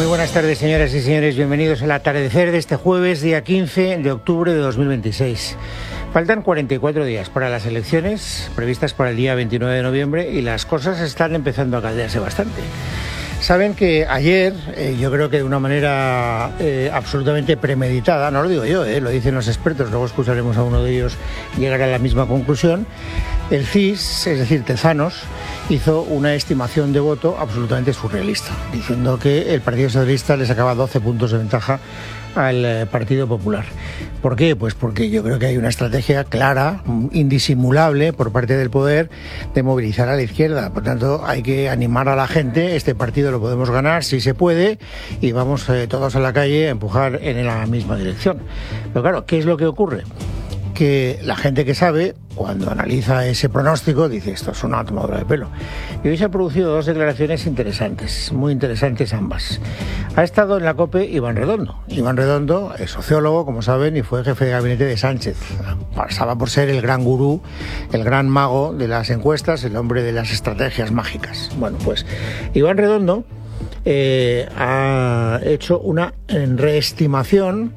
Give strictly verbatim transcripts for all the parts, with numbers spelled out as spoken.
Muy buenas tardes, señoras y señores. Bienvenidos al atardecer de este jueves, día quince de octubre de dos mil veintiséis. Faltan cuarenta y cuatro días para las elecciones previstas para el día veintinueve de noviembre y las cosas están empezando a caldearse bastante. Saben que ayer, eh, yo creo que de una manera eh, absolutamente premeditada, no lo digo yo, eh, lo dicen los expertos, luego escucharemos a uno de ellos llegar a la misma conclusión, el C I S, es decir, Tezanos, hizo una estimación de voto absolutamente surrealista, diciendo que el Partido Socialista le sacaba doce puntos de ventaja al Partido Popular. ¿Por qué? Pues porque yo creo que hay una estrategia clara, indisimulable por parte del poder de movilizar a la izquierda. Por tanto, hay que animar a la gente. Este partido lo podemos ganar si se puede y vamos eh, todos a la calle a empujar en la misma dirección. Pero claro, ¿qué es lo que ocurre? Que la gente que sabe, cuando analiza ese pronóstico, dice esto es una tomadura de pelo. Y hoy se han producido dos declaraciones interesantes, muy interesantes ambas. Ha estado en la COPE Iván Redondo. Iván Redondo es sociólogo, como saben, y fue jefe de gabinete de Sánchez. Pasaba por ser el gran gurú, el gran mago de las encuestas, el hombre de las estrategias mágicas. Bueno, pues Iván Redondo eh, ha hecho una reestimación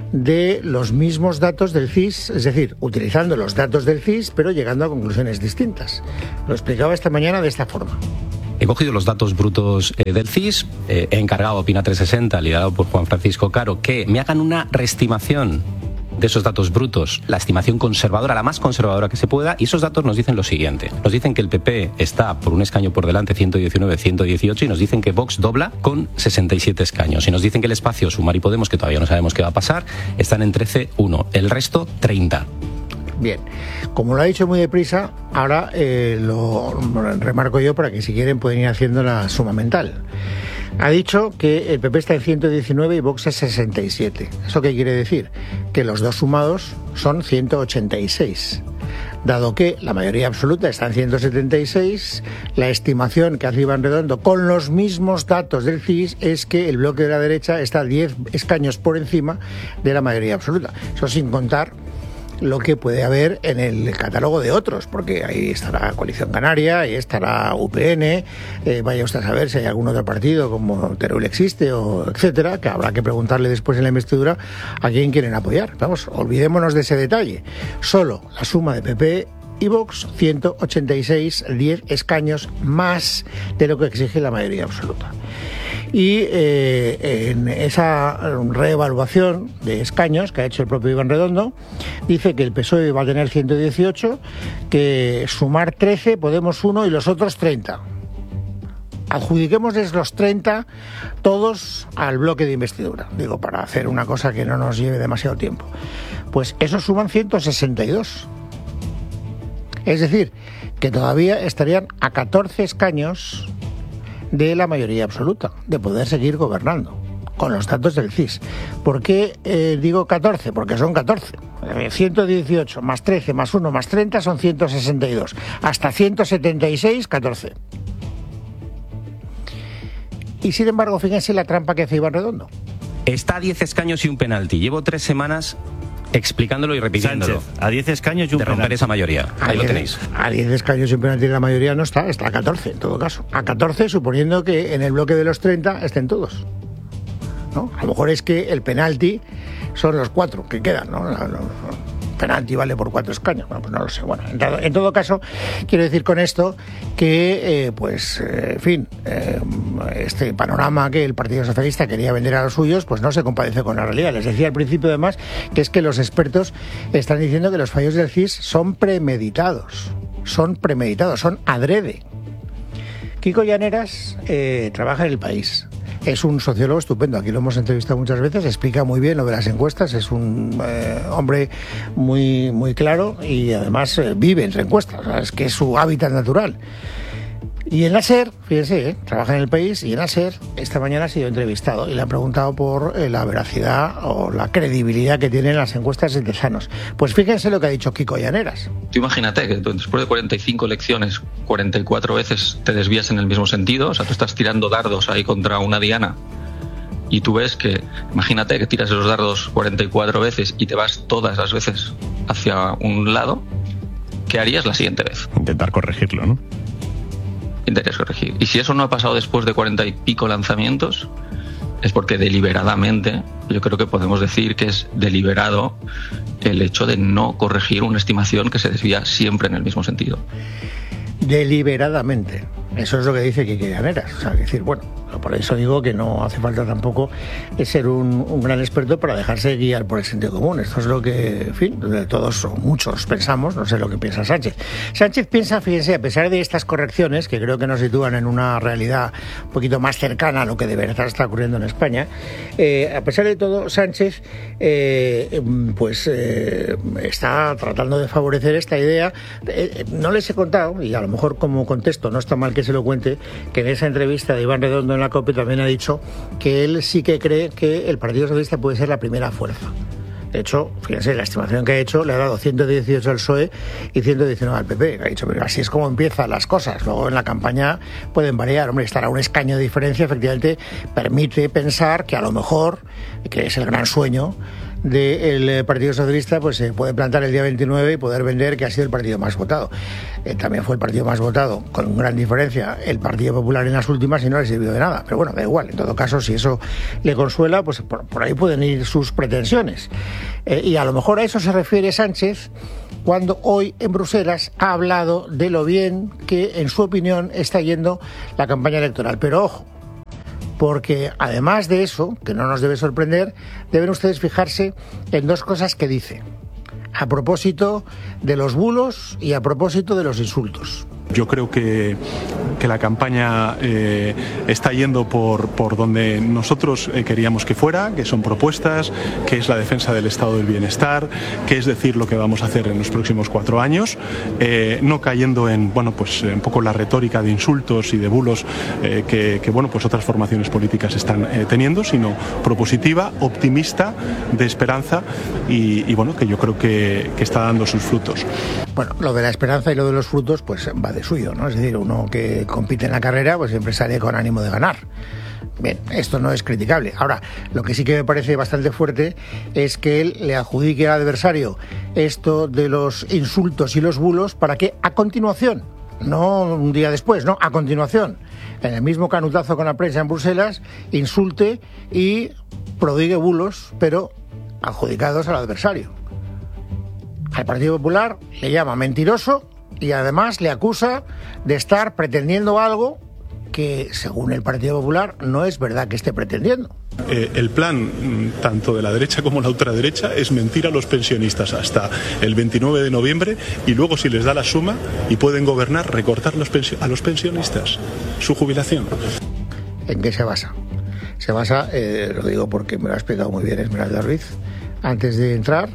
de los mismos datos del C I S, es decir, utilizando los datos del C I S, pero llegando a conclusiones distintas. Lo explicaba esta mañana de esta forma. He cogido los datos brutos eh, del C I S, eh, he encargado a Opina trescientos sesenta, liderado por Juan Francisco Caro, que me hagan una reestimación de esos datos brutos, la estimación conservadora, la más conservadora que se pueda, y esos datos nos dicen lo siguiente. Nos dicen que el P P está por un escaño por delante, ciento diecinueve, ciento dieciocho, y nos dicen que Vox dobla con sesenta y siete escaños. Y nos dicen que el espacio Sumar y Podemos, que todavía no sabemos qué va a pasar, están en trece uno, el resto treinta. Bien, como lo ha dicho muy deprisa, ahora eh, lo remarco yo para que si quieren pueden ir haciendo la suma mental. Ha dicho que el P P está en ciento diecinueve y Vox es sesenta y siete. ¿Eso qué quiere decir? Que los dos sumados son ciento ochenta y seis. Dado que la mayoría absoluta está en ciento setenta y seis, la estimación que hace Iván Redondo con los mismos datos del C I S es que el bloque de la derecha está diez escaños por encima de la mayoría absoluta. Eso sin contar lo que puede haber en el catálogo de otros, porque ahí estará Coalición Canaria, ahí estará U P N, eh, vaya usted a saber si hay algún otro partido como Teruel existe, o etcétera, que habrá que preguntarle después en la investidura a quién quieren apoyar. Vamos, olvidémonos de ese detalle. Solo la suma de P P y Vox, ciento ochenta y seis, diez escaños más de lo que exige la mayoría absoluta. Y eh, en esa reevaluación de escaños que ha hecho el propio Iván Redondo, dice que el P S O E va a tener ciento dieciocho, que Sumar trece, Podemos uno y los otros treinta. Adjudiquémosles los treinta todos al bloque de investidura, digo, para hacer una cosa que no nos lleve demasiado tiempo. Pues esos suman ciento sesenta y dos. Es decir, que todavía estarían a catorce escaños de la mayoría absoluta, de poder seguir gobernando, con los datos del C I S. ¿Por qué eh, digo catorce? Porque son catorce. ciento dieciocho más trece más uno más treinta son ciento sesenta y dos. Hasta ciento setenta y seis, catorce. Y sin embargo, fíjense la trampa que hace Iván Redondo. Está a diez escaños y un penalti. Llevo tres semanas explicándolo y repitiéndolo. Sánchez, a diez escaños y un de romper penalti. esa mayoría. Ahí lo tenéis. A diez escaños y un penalti la mayoría no está, está a catorce en todo caso. A catorce suponiendo que en el bloque de los treinta estén todos, ¿no? A lo mejor es que el penalti son los cuatro que quedan, ¿no? Penalti vale por cuatro escaños, bueno, pues no lo sé. Bueno, en todo, en todo caso, quiero decir con esto que, eh, pues, eh, en fin, eh, este panorama que el Partido Socialista quería vender a los suyos, pues no se compadece con la realidad. Les decía al principio, además, que es que los expertos están diciendo que los fallos del C I S son premeditados, son premeditados, son adrede. Kiko Llaneras eh, trabaja en El País. Es un sociólogo estupendo, aquí lo hemos entrevistado muchas veces, explica muy bien lo de las encuestas, es un eh, hombre muy, muy claro y además eh, vive entre encuestas, o sea, es que es su hábitat natural. Y en la SER, fíjense, ¿eh? trabaja en El País, y en la SER esta mañana ha sido entrevistado y le han preguntado por eh, la veracidad o la credibilidad que tienen las encuestas de Tezanos. Pues fíjense lo que ha dicho Kiko Llaneras. Tú imagínate que después de cuarenta y cinco elecciones, cuarenta y cuatro veces te desvías en el mismo sentido, o sea, tú estás tirando dardos ahí contra una diana y tú ves que, imagínate que tiras esos dardos cuarenta y cuatro veces y te vas todas las veces hacia un lado, ¿qué harías la siguiente vez? Intentar corregirlo, ¿no? Intentarías corregir. Y si eso no ha pasado después de cuarenta y pico lanzamientos, es porque deliberadamente, yo creo que podemos decir que es deliberado el hecho de no corregir una estimación que se desvía siempre en el mismo sentido. Deliberadamente. Eso es lo que dice Quique Llaneras. O sea, decir, bueno, por eso digo que no hace falta tampoco ser un, un gran experto para dejarse guiar por el sentido común. Esto es lo que, en fin, todos o muchos pensamos, no sé lo que piensa Sánchez. Sánchez piensa, fíjense, a pesar de estas correcciones, que creo que nos sitúan en una realidad un poquito más cercana a lo que de verdad está ocurriendo en España, eh, a pesar de todo, Sánchez eh, pues eh, está tratando de favorecer esta idea. Eh, no les he contado, y a lo mejor como contexto no está mal que se lo cuente, que en esa entrevista de Iván Redondo en la COPE también ha dicho que él sí que cree que el Partido Socialista puede ser la primera fuerza. De hecho, fíjense, la estimación que ha hecho le ha dado ciento dieciocho al P S O E y ciento diecinueve al P P. Ha dicho, pero así es como empiezan las cosas. Luego en la campaña pueden variar. Hombre, estar a un escaño de diferencia efectivamente permite pensar que a lo mejor, que es el gran sueño del Partido Socialista, pues se puede plantar el día veintinueve y poder vender que ha sido el partido más votado. Eh, también fue el partido más votado, con gran diferencia, el Partido Popular en las últimas y no le sirvió de nada. Pero bueno, da igual. En todo caso, si eso le consuela, pues por, por ahí pueden ir sus pretensiones. Eh, y a lo mejor a eso se refiere Sánchez cuando hoy en Bruselas ha hablado de lo bien que, en su opinión, está yendo la campaña electoral. Pero ojo, porque además de eso, que no nos debe sorprender, deben ustedes fijarse en dos cosas que dice, a propósito de los bulos y a propósito de los insultos. Yo creo que, que la campaña eh, está yendo por, por donde nosotros eh, queríamos que fuera, que son propuestas, que es la defensa del estado del bienestar, que es decir lo que vamos a hacer en los próximos cuatro años, eh, no cayendo en bueno pues un poco la retórica de insultos y de bulos eh, que, que bueno pues otras formaciones políticas están eh, teniendo, sino propositiva, optimista, de esperanza y, y bueno que yo creo que, que está dando sus frutos. Bueno, lo de la esperanza y lo de los frutos pues va de suyo, ¿no? Es decir, uno que compite en la carrera pues siempre sale con ánimo de ganar. Bien, esto no es criticable. Ahora, lo que sí que me parece bastante fuerte es que él le adjudique al adversario esto de los insultos y los bulos para que a continuación, no un día después, no, a continuación, en el mismo canutazo con la prensa en Bruselas, insulte y prodigue bulos, pero adjudicados al adversario. Al Partido Popular le llama mentiroso y además le acusa de estar pretendiendo algo que, según el Partido Popular, no es verdad que esté pretendiendo. Eh, el plan, tanto de la derecha como la ultraderecha, es mentir a los pensionistas hasta el veintinueve de noviembre y luego, si les da la suma y pueden gobernar, recortar los pensio- a los pensionistas su jubilación. ¿En qué se basa? Se basa, eh, lo digo porque me lo ha explicado muy bien Esmeralda Ruiz, antes de entrar,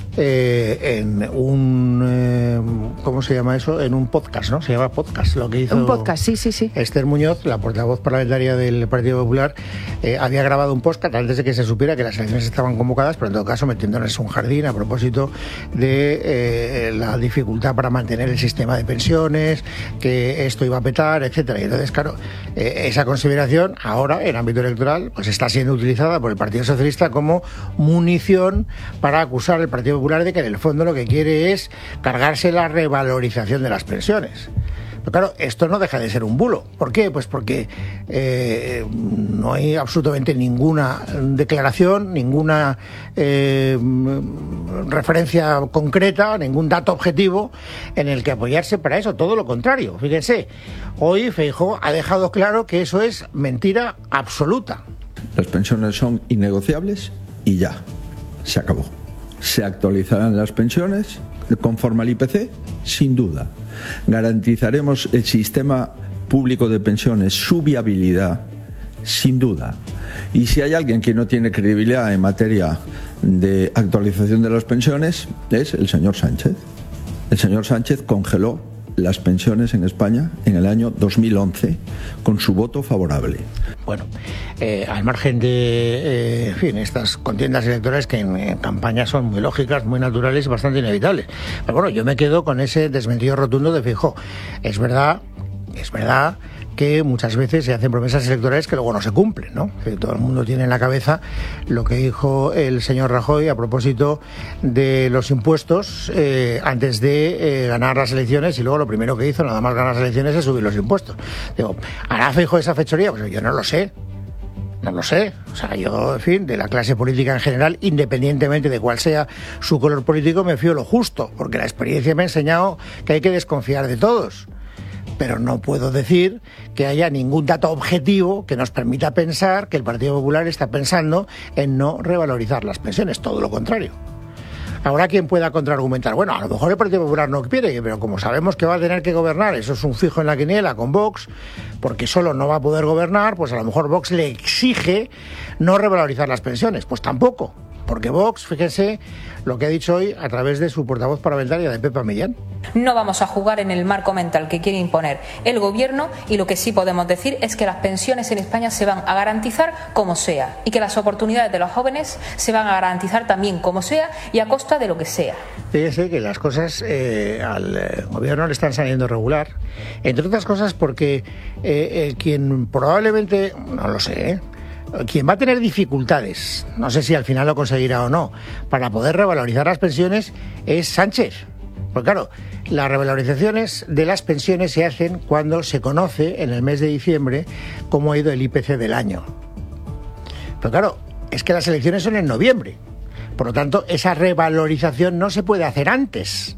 Eh, en un eh, ¿cómo se llama eso? En un podcast, ¿no? Se llama podcast lo que hizo un podcast, sí, sí, sí. Esther Muñoz, la portavoz parlamentaria del Partido Popular, eh, había grabado un podcast antes de que se supiera que las elecciones estaban convocadas, pero en todo caso metiéndoles un jardín a propósito de eh, la dificultad para mantener el sistema de pensiones, que esto iba a petar, etcétera. Y entonces, claro, eh, esa consideración ahora en ámbito electoral pues está siendo utilizada por el Partido Socialista como munición para acusar al Partido Popular de que en el fondo lo que quiere es cargarse la revalorización de las pensiones. Pero claro, esto no deja de ser un bulo. ¿Por qué? Pues porque eh, no hay absolutamente ninguna declaración, ninguna eh, referencia concreta, ningún dato objetivo en el que apoyarse para eso. Todo lo contrario. Fíjense, hoy Feijóo ha dejado claro que eso es mentira absoluta. Las pensiones son innegociables y ya, se acabó. Se actualizarán las pensiones conforme al I P C, sin duda. Garantizaremos el sistema público de pensiones, su viabilidad, sin duda. Y si hay alguien que no tiene credibilidad en materia de actualización de las pensiones, es el señor Sánchez. El señor Sánchez congeló las pensiones en España en el año dos mil once con su voto favorable. Bueno, eh, al margen de eh, en fin, estas contiendas electorales que en, en campaña son muy lógicas, muy naturales y bastante inevitables. Pero bueno, yo me quedo con ese desmentido rotundo de Feijóo. Es verdad, es verdad que muchas veces se hacen promesas electorales que luego no se cumplen, ¿no? Que todo el mundo tiene en la cabeza lo que dijo el señor Rajoy a propósito de los impuestos eh, antes de eh, ganar las elecciones, y luego lo primero que hizo, nada más ganar las elecciones, es subir los impuestos. Digo, ¿hará Feijóo esa fechoría? Pues yo no lo sé. No lo sé. O sea, yo, en fin, de la clase política en general, independientemente de cuál sea su color político, me fío lo justo, porque la experiencia me ha enseñado que hay que desconfiar de todos. Pero no puedo decir que haya ningún dato objetivo que nos permita pensar que el Partido Popular está pensando en no revalorizar las pensiones, todo lo contrario. Habrá quien pueda contraargumentar, bueno, a lo mejor el Partido Popular no quiere, pero como sabemos que va a tener que gobernar, eso es un fijo en la quiniela con Vox, porque solo no va a poder gobernar, pues a lo mejor Vox le exige no revalorizar las pensiones. Pues tampoco, porque Vox, fíjense lo que ha dicho hoy a través de su portavoz parlamentaria, de Pepa Millán. No vamos a jugar en el marco mental que quiere imponer el gobierno, y lo que sí podemos decir es que las pensiones en España se van a garantizar como sea, y que las oportunidades de los jóvenes se van a garantizar también como sea y a costa de lo que sea. Fíjense que las cosas eh, al eh, gobierno le están saliendo regular, entre otras cosas porque eh, eh, quien probablemente, no lo sé, ¿eh? quien va a tener dificultades, no sé si al final lo conseguirá o no, para poder revalorizar las pensiones es Sánchez. Porque claro, las revalorizaciones de las pensiones se hacen cuando se conoce en el mes de diciembre cómo ha ido el I P C del año. Pero claro, es que las elecciones son en noviembre. Por lo tanto, esa revalorización no se puede hacer antes.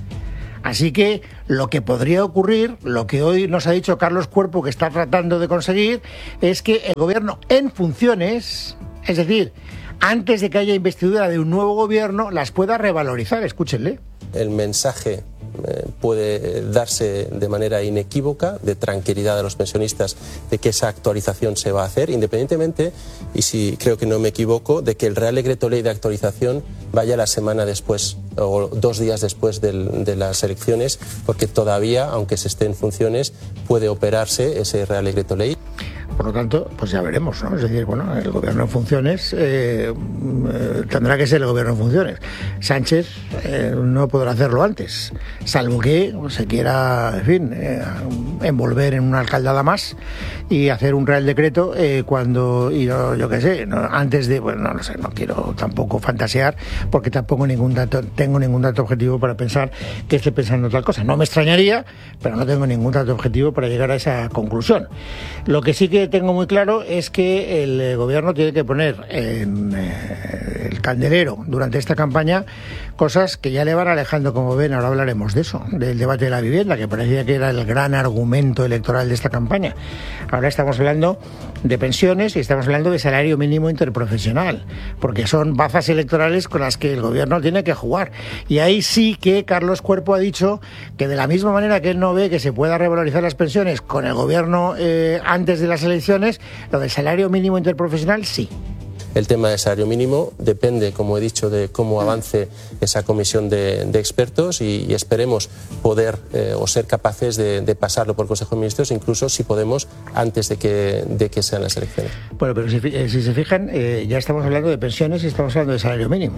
Así que lo que podría ocurrir, lo que hoy nos ha dicho Carlos Cuerpo que está tratando de conseguir, es que el gobierno en funciones, es decir, antes de que haya investidura de un nuevo gobierno, las pueda revalorizar. Escúchenle. El mensaje eh, puede darse de manera inequívoca, de tranquilidad a los pensionistas, de que esa actualización se va a hacer, independientemente, y si creo que no me equivoco, de que el Real Decreto Ley de actualización vaya la semana después o dos días después del, de las elecciones, porque todavía, aunque se esté en funciones, puede operarse ese Real Decreto Ley. Por lo tanto, pues ya veremos, ¿no? Es decir, bueno, el gobierno en funciones eh, eh, tendrá que ser el gobierno en funciones. Sánchez eh, no podrá hacerlo antes, salvo que se quiera, en fin, eh, envolver en una alcaldada más y hacer un real decreto eh, cuando, y yo, yo qué sé, no, antes de, bueno, no lo sé, no quiero tampoco fantasear, porque tampoco ningún dato, tengo ningún dato objetivo para pensar que esté pensando tal cosa. No me extrañaría, pero no tengo ningún dato objetivo para llegar a esa conclusión. Lo que sí que tengo muy claro es que el gobierno tiene que poner en eh, el candelero durante esta campaña cosas que ya le van alejando, como ven. Ahora hablaremos de eso, del debate de la vivienda, que parecía que era el gran argumento electoral de esta campaña. Ahora estamos hablando de pensiones y estamos hablando de salario mínimo interprofesional, porque son bazas electorales con las que el gobierno tiene que jugar. Y ahí sí que Carlos Cuerpo ha dicho que de la misma manera que él no ve que se pueda revalorizar las pensiones con el gobierno eh, antes de las elecciones, lo del salario mínimo interprofesional sí. El tema del salario mínimo depende, como he dicho, de cómo avance esa comisión de, de expertos y, y esperemos poder eh, o ser capaces de, de pasarlo por el Consejo de Ministros, incluso si podemos antes de que, de que sean las elecciones. Bueno, pero si, si se fijan, eh, ya estamos hablando de pensiones y estamos hablando de salario mínimo.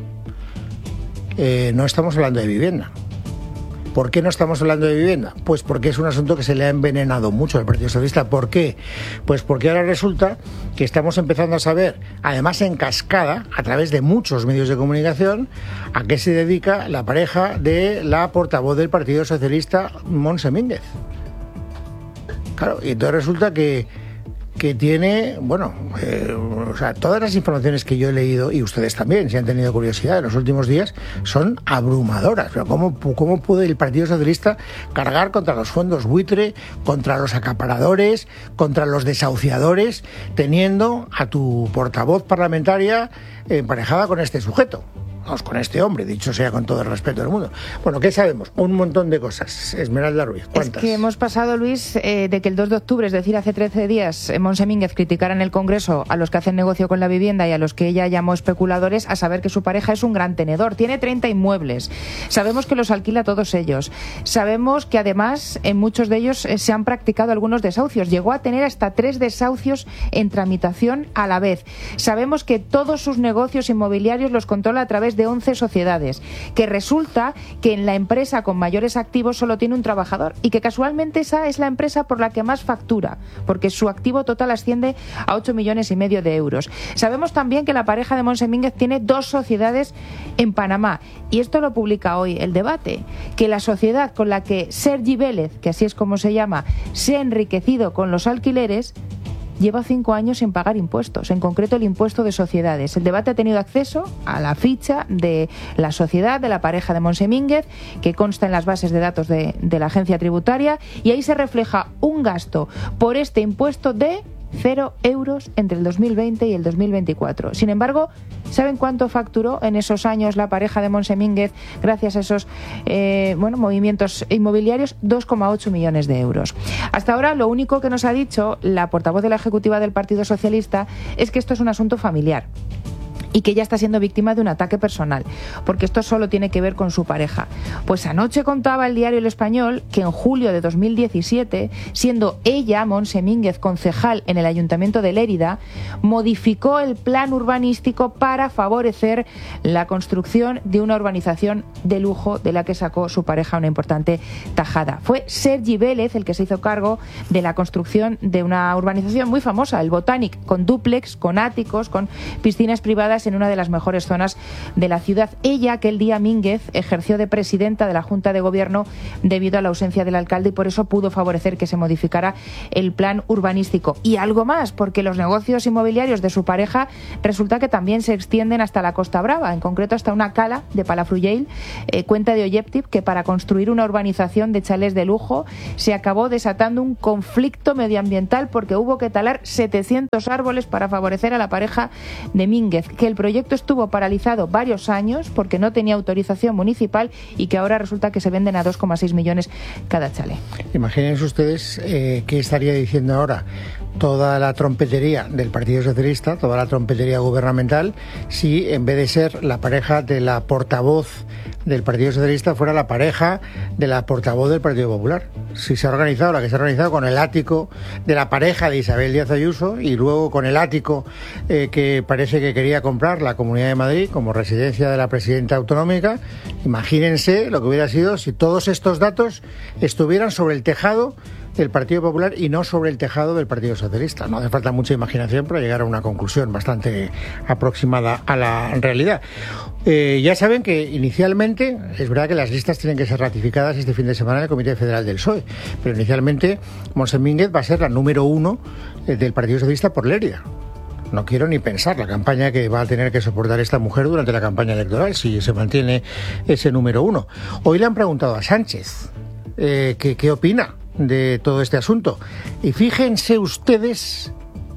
Eh, no estamos hablando de vivienda. ¿Por qué no estamos hablando de vivienda? Pues porque es un asunto que se le ha envenenado mucho al Partido Socialista. ¿Por qué? Pues porque ahora resulta que estamos empezando a saber, además en cascada, a través de muchos medios de comunicación, a qué se dedica la pareja de la portavoz del Partido Socialista, Montse Mínguez. Claro, y entonces resulta que que tiene, bueno, eh, o sea, todas las informaciones que yo he leído, y ustedes también, si han tenido curiosidad en los últimos días, son abrumadoras. Pero ¿cómo, cómo puede el Partido Socialista cargar contra los fondos buitre, contra los acaparadores, contra los desahuciadores, teniendo a tu portavoz parlamentaria emparejada con este sujeto? Vamos, con este hombre, dicho sea con todo el respeto del mundo. Bueno, ¿qué sabemos? Un montón de cosas. Esmeralda Ruiz, ¿cuántas? Es que hemos pasado, Luis, eh, de que el dos de octubre, es decir, hace trece días, eh, Montse Mínguez criticara en el Congreso a los que hacen negocio con la vivienda y a los que ella llamó especuladores, a saber que su pareja es un gran tenedor. Tiene treinta inmuebles. Sabemos que los alquila a todos ellos. Sabemos que, además, en muchos de ellos eh, se han practicado algunos desahucios. Llegó a tener hasta tres desahucios en tramitación a la vez. Sabemos que todos sus negocios inmobiliarios los controla a través de de once sociedades, que resulta que en la empresa con mayores activos solo tiene un trabajador y que casualmente esa es la empresa por la que más factura, porque su activo total asciende a ocho millones y medio de euros. Sabemos también que la pareja de Montse Mínguez tiene dos sociedades en Panamá, y esto lo publica hoy El Debate, que la sociedad con la que Sergi Vélez, que así es como se llama, se ha enriquecido con los alquileres, lleva cinco años sin pagar impuestos, en concreto el impuesto de sociedades. El debate ha tenido acceso a la ficha de la sociedad de la pareja de Monsemínguez, que consta en las bases de datos de, de la agencia tributaria, y ahí se refleja un gasto por este impuesto de cero euros entre el dos mil veinte y el dos mil veinticuatro. Sin embargo, ¿saben cuánto facturó en esos años la pareja de Monsemínguez gracias a esos eh, bueno, movimientos inmobiliarios? dos coma ocho millones de euros. Hasta ahora, lo único que nos ha dicho la portavoz de la Ejecutiva del Partido Socialista es que esto es un asunto familiar y que ella está siendo víctima de un ataque personal, porque esto solo tiene que ver con su pareja. Pues anoche contaba el diario El Español que en julio de dos mil diecisiete, siendo ella, Monsemínguez, concejal en el Ayuntamiento de Lérida, modificó el plan urbanístico para favorecer la construcción de una urbanización de lujo de la que sacó su pareja una importante tajada. Fue Sergi Vélez el que se hizo cargo de la construcción de una urbanización muy famosa, el Botanic, con dúplex, con áticos, con piscinas privadas en una de las mejores zonas de la ciudad. Ella, aquel día, Mínguez, ejerció de presidenta de la Junta de Gobierno debido a la ausencia del alcalde y por eso pudo favorecer que se modificara el plan urbanístico. Y algo más, porque los negocios inmobiliarios de su pareja resulta que también se extienden hasta la Costa Brava, en concreto hasta una cala de Palafrugell, eh, cuenta de Oyeptip, que para construir una urbanización de chalés de lujo se acabó desatando un conflicto medioambiental porque hubo que talar setecientos árboles para favorecer a la pareja de Mínguez, que el proyecto estuvo paralizado varios años porque no tenía autorización municipal y que ahora resulta que se venden a dos coma seis millones cada chalet. Imagínense ustedes eh, qué estaría diciendo ahora toda la trompetería del Partido Socialista, toda la trompetería gubernamental, si en vez de ser la pareja de la portavoz del Partido Socialista fuera la pareja de la portavoz del Partido Popular. Si se ha organizado la que se ha organizado con el ático de la pareja de Isabel Díaz Ayuso y luego con el ático eh, que parece que quería comprar la Comunidad de Madrid como residencia de la presidenta autonómica, imagínense lo que hubiera sido si todos estos datos estuvieran sobre el tejado del Partido Popular y no sobre el tejado del Partido Socialista. No hace falta mucha imaginación para llegar a una conclusión bastante aproximada a la realidad. Eh, ya saben que inicialmente, es verdad que las listas tienen que ser ratificadas este fin de semana en el Comité Federal del P S O E, pero inicialmente Monsemínguez va a ser la número uno del Partido Socialista por Lérida. No quiero ni pensar la campaña que va a tener que soportar esta mujer durante la campaña electoral si se mantiene ese número uno. Hoy le han preguntado a Sánchez eh, que, qué opina de todo este asunto. Y fíjense ustedes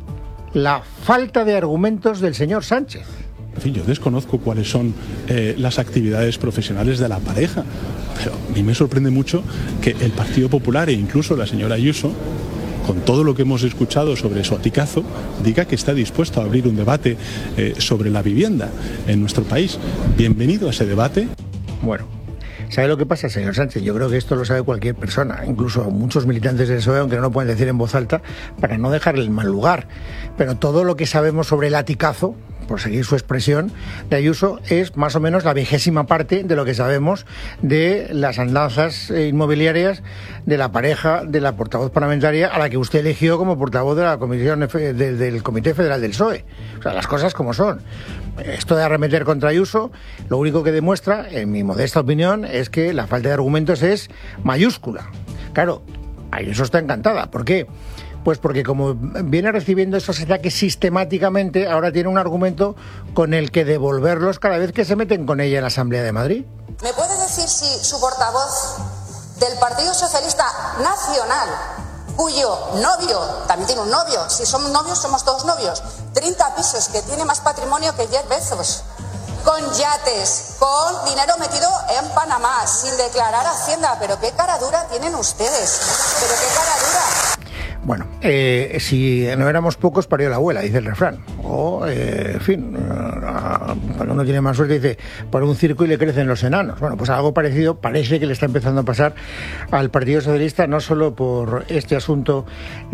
la falta de argumentos del señor Sánchez. En fin, yo desconozco cuáles son eh, las actividades profesionales de la pareja, pero a mí me sorprende mucho que el Partido Popular e incluso la señora Ayuso, con todo lo que hemos escuchado sobre su aticazo, diga que está dispuesto a abrir un debate eh, sobre la vivienda en nuestro país. Bienvenido a ese debate. Bueno, ¿sabe lo que pasa, señor Sánchez? Yo creo que esto lo sabe cualquier persona, incluso muchos militantes del P S O E, aunque no lo pueden decir en voz alta, para no dejarle en mal lugar. Pero todo lo que sabemos sobre el aticazo, por seguir su expresión, de Ayuso, es más o menos la vigésima parte de lo que sabemos de las andanzas inmobiliarias de la pareja de la portavoz parlamentaria a la que usted eligió como portavoz de la comisión de, de, del Comité Federal del P S O E. O sea, las cosas como son. Esto de arremeter contra Ayuso, lo único que demuestra, en mi modesta opinión, es que la falta de argumentos es mayúscula. Claro, Ayuso está encantada. ¿Por qué? Pues porque como viene recibiendo esos ataques sistemáticamente, ahora tiene un argumento con el que devolverlos cada vez que se meten con ella en la Asamblea de Madrid. ¿Me puede decir si su portavoz del Partido Socialista Nacional, cuyo novio, también tiene un novio, si somos novios somos todos novios, treinta pisos, que tiene más patrimonio que Jeff Bezos, con yates, con dinero metido en Panamá, sin declarar Hacienda? Pero qué cara dura tienen ustedes, pero qué cara dura. Bueno, eh, si no éramos pocos, parió la abuela, dice el refrán. O, eh, en fin, cuando uno tiene más suerte, dice, por un circo y le crecen los enanos. Bueno, pues algo parecido parece que le está empezando a pasar al Partido Socialista, no solo por este asunto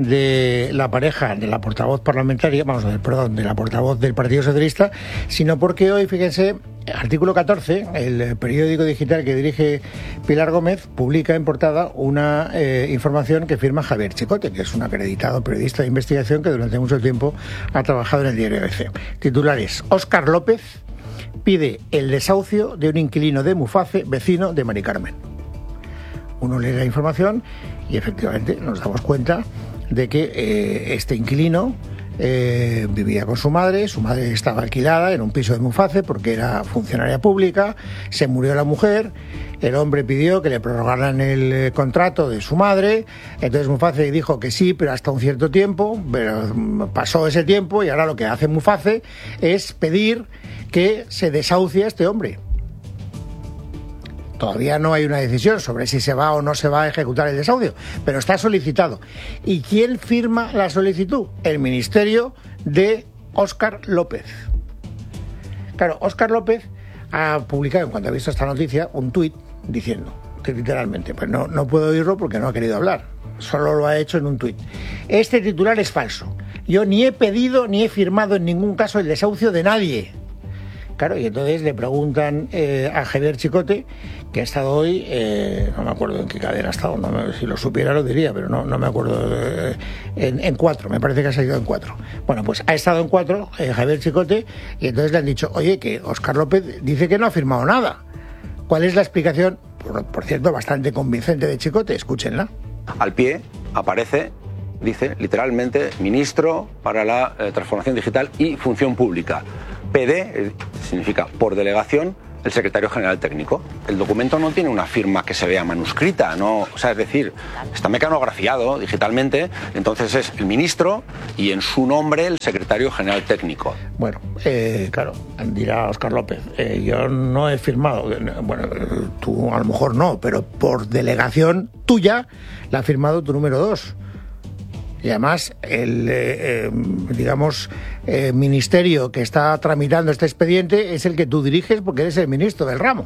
de la pareja de la portavoz parlamentaria, vamos a ver, perdón, de la portavoz del Partido Socialista, sino porque hoy, fíjense, artículo catorce, el periódico digital que dirige Pilar Gómez, publica en portada una eh, información que firma Javier Chicote, que es un acreditado periodista de investigación que durante mucho tiempo ha trabajado en el diario A B C. Titulares: Óscar López pide el desahucio de un inquilino de Muface, vecino de Mari Carmen. Uno lee la información y efectivamente nos damos cuenta de que eh, este inquilino Eh, vivía con su madre, su madre estaba alquilada en un piso de Muface porque era funcionaria pública, se murió la mujer, el hombre pidió que le prorrogaran el eh, contrato de su madre, entonces Muface dijo que sí, pero hasta un cierto tiempo, pero pasó ese tiempo y ahora lo que hace Muface es pedir que se desahucie a este hombre. Todavía no hay una decisión sobre si se va o no se va a ejecutar el desahucio, pero está solicitado. ¿Y quién firma la solicitud? El ministerio de Óscar López. Claro, Óscar López ha publicado, en cuanto ha visto esta noticia, un tuit diciendo, que literalmente, pues no, no puedo oírlo porque no ha querido hablar, solo lo ha hecho en un tuit. Este titular es falso. Yo ni he pedido ni he firmado en ningún caso el desahucio de nadie. Claro, y entonces le preguntan eh, a Javier Chicote, que ha estado hoy, eh, no me acuerdo en qué cadena ha estado, no me, si lo supiera lo diría, pero no, no me acuerdo, eh, en, en cuatro, me parece que ha salido en cuatro. Bueno, pues ha estado en cuatro eh, Javier Chicote, y entonces le han dicho, oye, que Óscar López dice que no ha firmado nada. ¿Cuál es la explicación? Por, por cierto, bastante convincente de Chicote, escúchenla. Al pie aparece, dice literalmente, ministro para la eh, transformación digital y función pública. P D significa por delegación el secretario general técnico. El documento no tiene una firma que se vea manuscrita, no, o sea, es decir, está mecanografiado digitalmente, entonces es el ministro y en su nombre el secretario general técnico. Bueno, eh, claro, dirá Óscar López, eh, yo no he firmado, bueno, tú a lo mejor no, pero por delegación tuya la ha firmado tu número dos. Y además, el, eh, eh, digamos, eh, ministerio que está tramitando este expediente es el que tú diriges porque eres el ministro del ramo.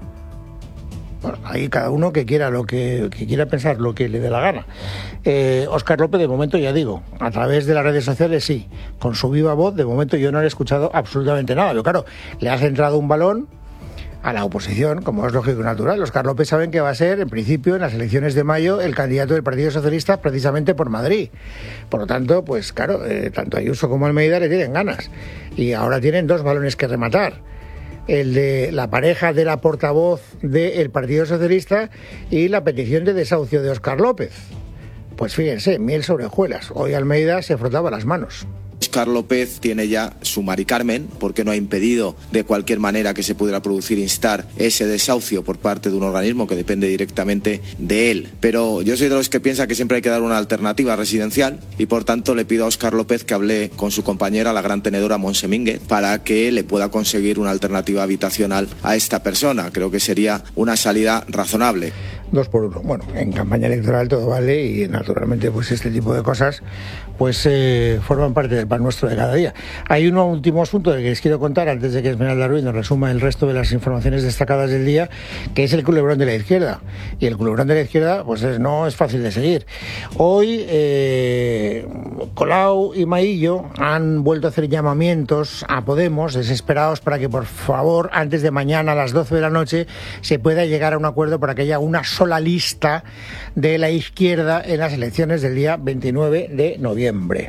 Bueno, ahí cada uno que quiera lo que, que quiera pensar lo que le dé la gana. Eh, Óscar López, de momento, ya digo, a través de las redes sociales sí, con su viva voz, de momento yo no le he escuchado absolutamente nada. Pero claro, le ha centrado un balón a la oposición, como es lógico y natural. Óscar López saben que va a ser, en principio, en las elecciones de mayo, el candidato del Partido Socialista precisamente por Madrid. Por lo tanto, pues claro, eh, tanto Ayuso como Almeida le tienen ganas. Y ahora tienen dos balones que rematar. El de la pareja de la portavoz del Partido Socialista y la petición de desahucio de Óscar López. Pues fíjense, miel sobre hojuelas. Hoy Almeida se frotaba las manos. Óscar López tiene ya su Mari Carmen porque no ha impedido de cualquier manera que se pudiera producir, instar ese desahucio por parte de un organismo que depende directamente de él. Pero yo soy de los que piensa que siempre hay que dar una alternativa residencial y por tanto le pido a Óscar López que hable con su compañera, la gran tenedora Montse Mínguez, para que le pueda conseguir una alternativa habitacional a esta persona. Creo que sería una salida razonable. Dos por uno. Bueno, en campaña electoral todo vale y naturalmente pues este tipo de cosas pues eh, forman parte del pan nuestro de cada día. Hay un último asunto del que les quiero contar antes de que Esmeralda Ruiz nos resuma el resto de las informaciones destacadas del día, que es el culebrón de la izquierda. Y el culebrón de la izquierda pues es, no es fácil de seguir. Hoy eh, Colau y Maillo han vuelto a hacer llamamientos a Podemos desesperados para que por favor antes de mañana a las doce de la noche se pueda llegar a un acuerdo para que haya una sola lista de la izquierda en las elecciones del día veintinueve de noviembre.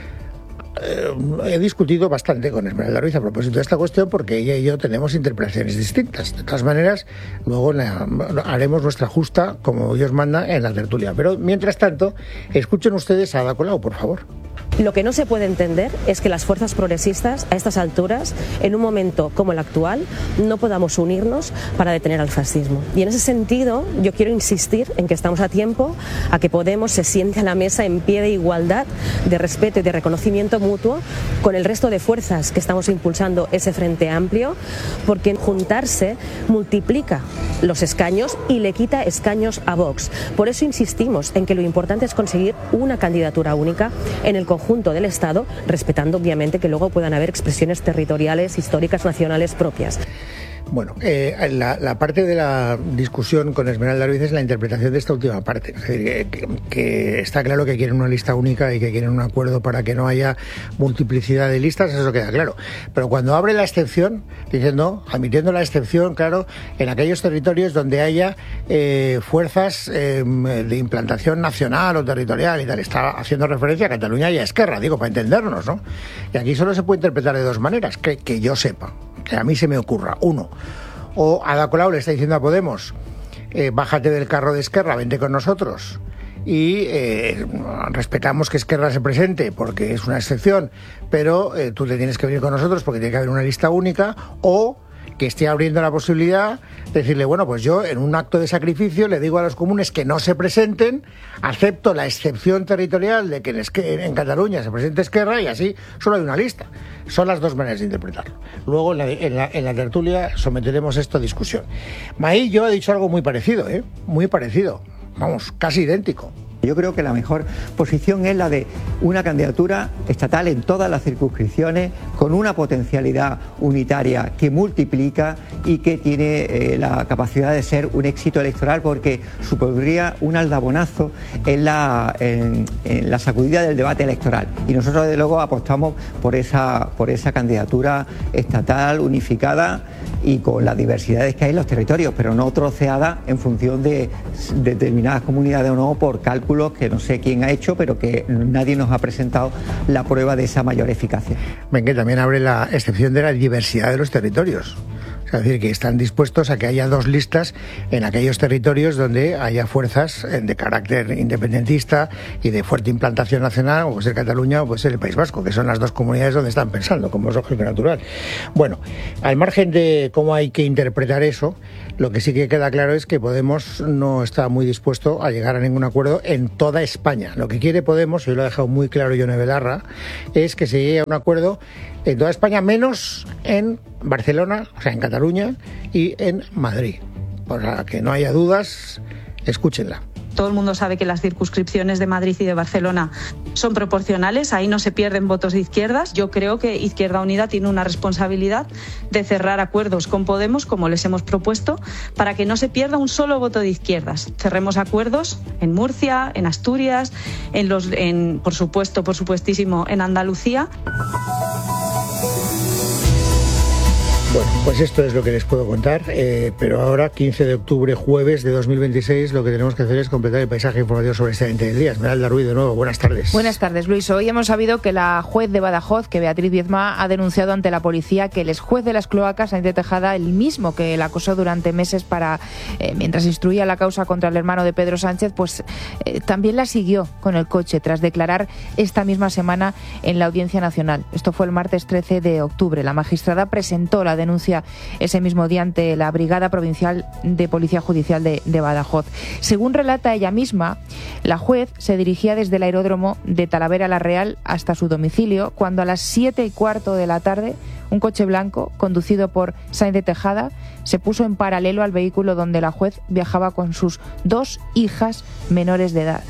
Eh, he discutido bastante con Esmeralda Ruiz a propósito de esta cuestión porque ella y yo tenemos interpretaciones distintas. De todas maneras, luego la, haremos nuestra justa, como Dios manda, en la tertulia. Pero mientras tanto, escuchen ustedes a Ada Colau, por favor. Lo que no se puede entender es que las fuerzas progresistas, a estas alturas, en un momento como el actual, no podamos unirnos para detener al fascismo. Y en ese sentido, yo quiero insistir en que estamos a tiempo a que Podemos se siente a la mesa en pie de igualdad, de respeto y de reconocimiento mutuo con el resto de fuerzas que estamos impulsando ese frente amplio, porque juntarse multiplica los escaños y le quita escaños a Vox. Por eso insistimos en que lo importante es conseguir una candidatura única en el conjunto del Estado, respetando obviamente que luego puedan haber expresiones territoriales, históricas, nacionales propias. Bueno, eh, la, la parte de la discusión con Esmeralda Ruiz es la interpretación de esta última parte. Es decir, que, que está claro que quieren una lista única y que quieren un acuerdo para que no haya multiplicidad de listas, eso queda claro. Pero cuando abre la excepción, diciendo, admitiendo la excepción, claro, en aquellos territorios donde haya eh, fuerzas eh, de implantación nacional o territorial y tal, está haciendo referencia a Cataluña y a Esquerra, digo, para entendernos, ¿no? Y aquí solo se puede interpretar de dos maneras, que, que yo sepa. Que a mí se me ocurra. Uno, o Ada Colau le está diciendo a Podemos, eh, bájate del carro de Esquerra, vente con nosotros y eh, respetamos que Esquerra se presente porque es una excepción, pero eh, tú te tienes que venir con nosotros porque tiene que haber una lista única, o que esté abriendo la posibilidad de decirle, bueno, pues yo en un acto de sacrificio le digo a los comunes que no se presenten, acepto la excepción territorial de que en, Esque- en Cataluña se presente Esquerra y así solo hay una lista. Son las dos maneras de interpretarlo. Luego en la, en la, en la tertulia someteremos esto a discusión. Maillo ha dicho algo muy parecido, ¿eh? Muy parecido, vamos, casi idéntico. Yo creo que la mejor posición es la de una candidatura estatal en todas las circunscripciones, con una potencialidad unitaria que multiplica y que tiene eh, la capacidad de ser un éxito electoral, porque supondría un aldabonazo en la, en, en la sacudida del debate electoral. Y nosotros, desde luego, apostamos por esa, por esa candidatura estatal unificada y con las diversidades que hay en los territorios, pero no troceada en función de determinadas comunidades o no, por cálculos que no sé quién ha hecho, pero que nadie nos ha presentado la prueba de esa mayor eficacia. Ven, que también abre la excepción de la diversidad de los territorios. Es decir, que están dispuestos a que haya dos listas en aquellos territorios donde haya fuerzas de carácter independentista y de fuerte implantación nacional, como puede ser Cataluña o puede ser el País Vasco, que son las dos comunidades donde están pensando, como es lógico y natural. Bueno, al margen de cómo hay que interpretar eso, lo que sí que queda claro es que Podemos no está muy dispuesto a llegar a ningún acuerdo en toda España. Lo que quiere Podemos, y lo ha dejado muy claro Yone Belarra, es que se llegue a un acuerdo en toda España, menos en Barcelona, o sea, en Cataluña y en Madrid. Para que no haya dudas, escúchenla. Todo el mundo sabe que las circunscripciones de Madrid y de Barcelona son proporcionales, ahí no se pierden votos de izquierdas. Yo creo que Izquierda Unida tiene una responsabilidad de cerrar acuerdos con Podemos, como les hemos propuesto, para que no se pierda un solo voto de izquierdas. Cerremos acuerdos en Murcia, en Asturias, en los, en, por supuesto, por supuestísimo, en Andalucía. Bueno, pues esto es lo que les puedo contar, eh, pero ahora, quince de octubre, jueves de dos mil veintiséis, lo que tenemos que hacer es completar el paisaje informativo sobre este veinte del día. Esmeralda Ruiz, de nuevo, buenas tardes. Buenas tardes, Luis. Hoy hemos sabido que la juez de Badajoz, que Beatriz Viezma, ha denunciado ante la policía que el exjuez de las cloacas, Sáenz de Tejada, el mismo que la acosó durante meses para eh, mientras instruía la causa contra el hermano de Pedro Sánchez, pues eh, también la siguió con el coche tras declarar esta misma semana en la Audiencia Nacional. Esto fue el martes trece de octubre. La magistrada presentó la denuncia ese mismo día ante la Brigada Provincial de Policía Judicial de, de Badajoz. Según relata ella misma, la juez se dirigía desde el aeródromo de Talavera la Real hasta su domicilio cuando a las siete y cuarto de la tarde un coche blanco conducido por Sáenz de Tejada se puso en paralelo al vehículo donde la juez viajaba con sus dos hijas menores de edad.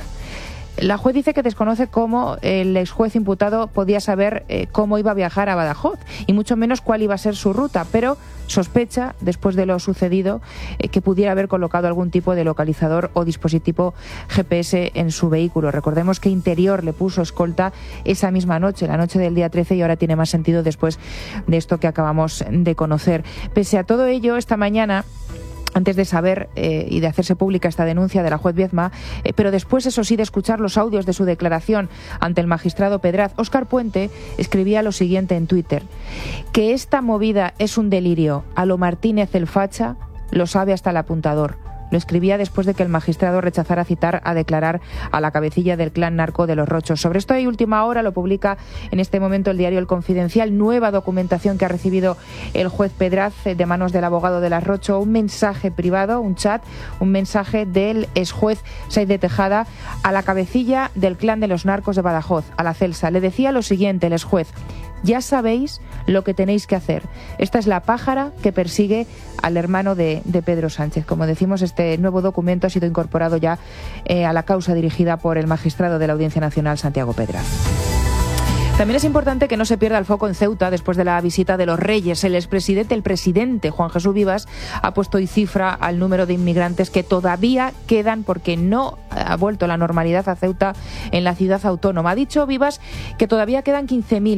La juez dice que desconoce cómo el exjuez imputado podía saber eh, cómo iba a viajar a Badajoz y mucho menos cuál iba a ser su ruta, pero sospecha, después de lo sucedido, eh, que pudiera haber colocado algún tipo de localizador o dispositivo G P S en su vehículo. Recordemos que Interior le puso escolta esa misma noche, la noche del día trece, y ahora tiene más sentido después de esto que acabamos de conocer. Pese a todo ello, esta mañana, antes de saber eh, y de hacerse pública esta denuncia de la juez Viezma, eh, pero después, eso sí, de escuchar los audios de su declaración ante el magistrado Pedraz, Óscar Puente escribía lo siguiente en Twitter: que esta movida es un delirio a lo Martínez el facha, lo sabe hasta el apuntador. Lo escribía después de que el magistrado rechazara citar a declarar a la cabecilla del clan narco de los Rochos. Sobre esto hay última hora, lo publica en este momento el diario El Confidencial, nueva documentación que ha recibido el juez Pedraz de manos del abogado de las Rocho, un mensaje privado, un chat, un mensaje del exjuez Sáenz de Tejada a la cabecilla del clan de los narcos de Badajoz, a la Celsa. Le decía lo siguiente el exjuez: ya sabéis lo que tenéis que hacer. Esta es la pájara que persigue al hermano de, de Pedro Sánchez. Como decimos, este nuevo documento ha sido incorporado ya eh, a la causa dirigida por el magistrado de la Audiencia Nacional, Santiago Pedraz. También es importante que no se pierda el foco en Ceuta después de la visita de los Reyes. El expresidente, el presidente Juan Jesús Vivas, ha puesto hoy cifra al número de inmigrantes que todavía quedan porque no ha vuelto la normalidad a Ceuta en la ciudad autónoma. Ha dicho Vivas que todavía quedan quince mil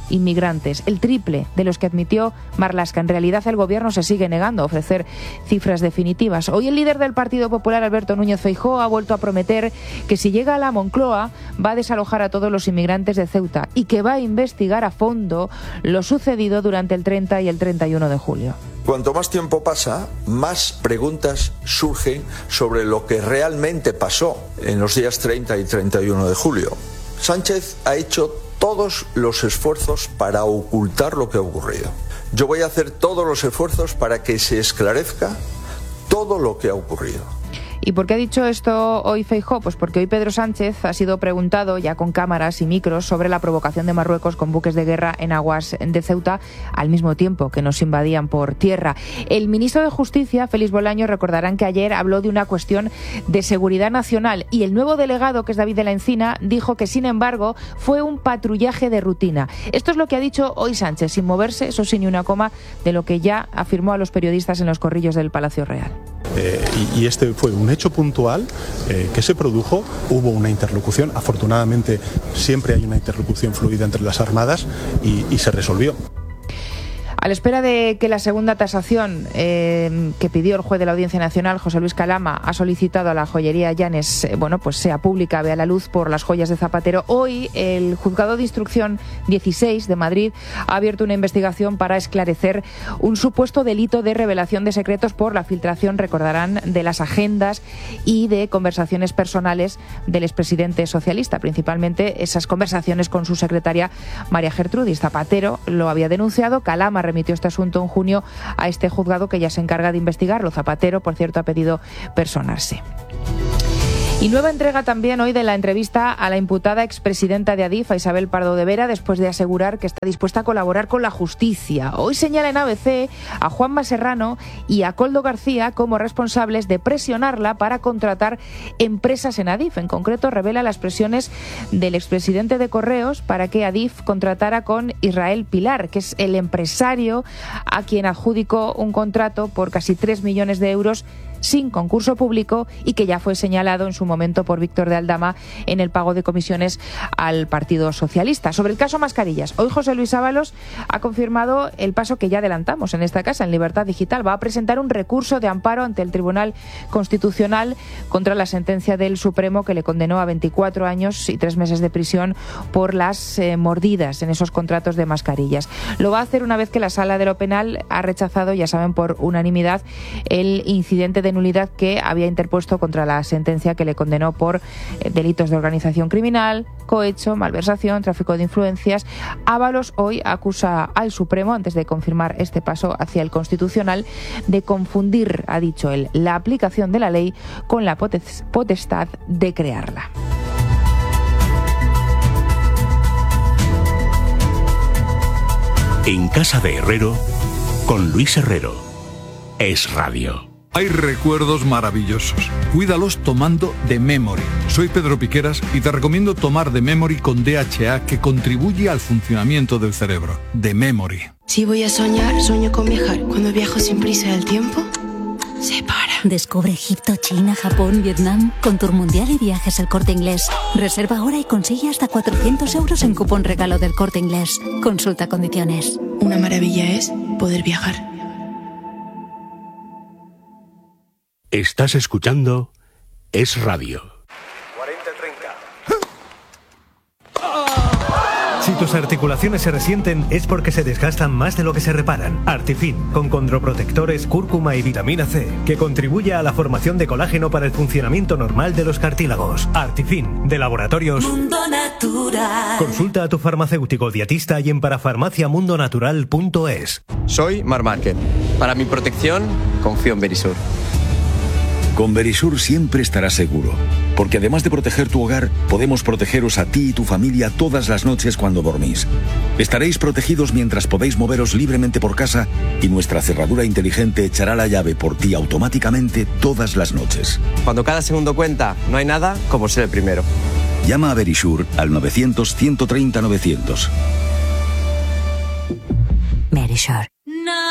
inmigrantes, el triple de los que admitió Marlaska. En realidad, el gobierno se sigue negando a ofrecer cifras definitivas. Hoy el líder del Partido Popular, Alberto Núñez Feijóo, ha vuelto a prometer que si llega a la Moncloa va a desalojar a todos los inmigrantes de Ceuta y que va a investigar a fondo lo sucedido durante el treinta y el treinta y uno de julio. Cuanto más tiempo pasa, más preguntas surgen sobre lo que realmente pasó en los días treinta y treinta y uno de julio. Sánchez ha hecho todos los esfuerzos para ocultar lo que ha ocurrido. Yo voy a hacer todos los esfuerzos para que se esclarezca todo lo que ha ocurrido. ¿Y por qué ha dicho esto hoy Feijóo? Pues porque hoy Pedro Sánchez ha sido preguntado, ya con cámaras y micros, sobre la provocación de Marruecos con buques de guerra en aguas de Ceuta, al mismo tiempo que nos invadían por tierra. El ministro de Justicia, Félix Bolaños, recordarán que ayer habló de una cuestión de seguridad nacional y el nuevo delegado, que es David de la Encina, dijo que, sin embargo, fue un patrullaje de rutina. Esto es lo que ha dicho hoy Sánchez, sin moverse, eso sí, ni una coma, de lo que ya afirmó a los periodistas en los corrillos del Palacio Real. Eh, y, y este fue un hecho puntual eh, que se produjo, hubo una interlocución, afortunadamente siempre hay una interlocución fluida entre las armadas y, y se resolvió. A la espera de que la segunda tasación eh, que pidió el juez de la Audiencia Nacional, José Luis Calama, ha solicitado a la joyería Llanes, eh, bueno, pues sea pública, vea la luz por las joyas de Zapatero. Hoy el Juzgado de Instrucción dieciséis de Madrid ha abierto una investigación para esclarecer un supuesto delito de revelación de secretos por la filtración, recordarán, de las agendas y de conversaciones personales del expresidente socialista, principalmente esas conversaciones con su secretaria María Gertrudis. Zapatero lo había denunciado, Calama remitió este asunto en junio a este juzgado que ya se encarga de investigarlo. Zapatero, por cierto, ha pedido personarse. Y nueva entrega también hoy de la entrevista a la imputada expresidenta de Adif, a Isabel Pardo de Vera, después de asegurar que está dispuesta a colaborar con la justicia. Hoy señala en A B C a Juanma Serrano y a Koldo García como responsables de presionarla para contratar empresas en Adif. En concreto, revela las presiones del expresidente de Correos para que Adif contratara con Israel Pilar, que es el empresario a quien adjudicó un contrato por casi tres millones de euros sin concurso público y que ya fue señalado en su momento por Víctor de Aldama en el pago de comisiones al Partido Socialista. Sobre el caso Mascarillas, hoy José Luis Ábalos ha confirmado el paso que ya adelantamos en esta casa, en Libertad Digital. Va a presentar un recurso de amparo ante el Tribunal Constitucional contra la sentencia del Supremo que le condenó a veinticuatro años y tres meses de prisión por las eh, mordidas en esos contratos de mascarillas. Lo va a hacer una vez que la Sala de lo Penal ha rechazado, ya saben, por unanimidad, el incidente de de nulidad que había interpuesto contra la sentencia que le condenó por eh, delitos de organización criminal, cohecho, malversación, tráfico de influencias. Ábalos hoy acusa al Supremo, antes de confirmar este paso hacia el Constitucional, de confundir, ha dicho él, la aplicación de la ley con la potestad de crearla. En Casa de Herrero, con Luis Herrero. Es Radio. Hay recuerdos maravillosos. Cuídalos tomando The Memory. Soy Pedro Piqueras y te recomiendo tomar The Memory con D H A, que contribuye al funcionamiento del cerebro. The Memory. Si voy a soñar, sueño con viajar. Cuando viajo sin prisa del tiempo, se para. Descubre Egipto, China, Japón, Vietnam con Tour Mundial y Viajes El Corte Inglés. Reserva ahora y consigue hasta cuatrocientos euros en cupón regalo del Corte Inglés. Consulta condiciones. Una maravilla es poder viajar. Estás escuchando Es Radio. cuarenta treinta. Si tus articulaciones se resienten es porque se desgastan más de lo que se reparan. Artifin, con condroprotectores, cúrcuma y vitamina C, que contribuye a la formación de colágeno para el funcionamiento normal de los cartílagos. Artifin, de Laboratorios Mundo Natural. Consulta a tu farmacéutico dietista y en parafarmaciamundonatural punto es. Soy Mar Márquez. Para mi protección, confío en Verisur. Con Verisur siempre estarás seguro, porque además de proteger tu hogar, podemos protegeros a ti y tu familia todas las noches cuando dormís. Estaréis protegidos mientras podéis moveros libremente por casa y nuestra cerradura inteligente echará la llave por ti automáticamente todas las noches. Cuando cada segundo cuenta, no hay nada como ser el primero. Llama a Verisur al novecientos, ciento treinta, novecientos. Verisur.